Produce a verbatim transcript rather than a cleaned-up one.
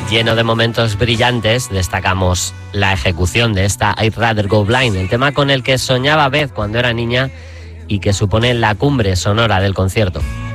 lleno de momentos brillantes, destacamos la ejecución de esta I'd Rather Go Blind, el tema con el que soñaba Beth cuando era niña y que supone la cumbre sonora del concierto.